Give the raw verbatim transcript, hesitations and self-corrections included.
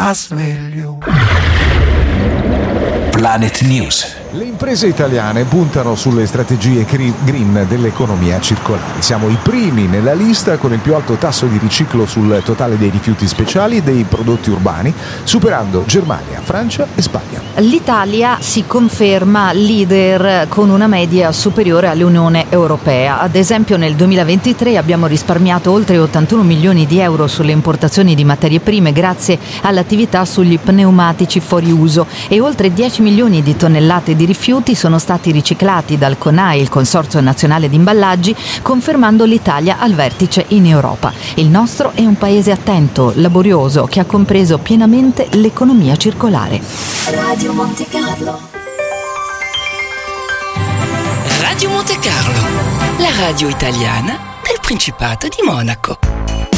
a sveglio. Planet News. Le imprese italiane puntano sulle strategie green dell'economia circolare. Siamo i primi nella lista con il più alto tasso di riciclo sul totale dei rifiuti speciali e dei prodotti urbani, superando Germania, Francia e Spagna. L'Italia si conferma leader con una media superiore all'Unione Europea. Ad esempio nel duemilaventitré abbiamo risparmiato oltre ottantuno milioni di euro sulle importazioni di materie prime grazie all'attività sugli pneumatici fuori uso e oltre dieci milioni di tonnellate di rifiuti sono stati riciclati dal CONAI, il Consorzio Nazionale di Imballaggi, confermando l'Italia al vertice in Europa. Il nostro è un paese attento, laborioso, che ha compreso pienamente l'economia circolare. Radio Monte Carlo. Radio Monte Carlo, la radio italiana del Principato di Monaco.